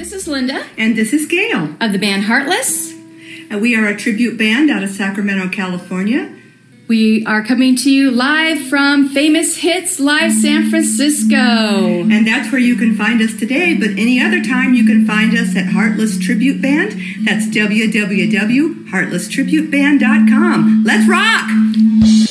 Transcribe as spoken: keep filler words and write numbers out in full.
This is Linda. And this is Gail. Of the band Heartless. And we are a tribute band out of Sacramento, California. We are coming to you live from Famous Hits Live San Francisco. And that's where you can find us today, but any other time you can find us at Heartless Tribute Band. That's w w w dot heartless tribute band dot com. Let's rock!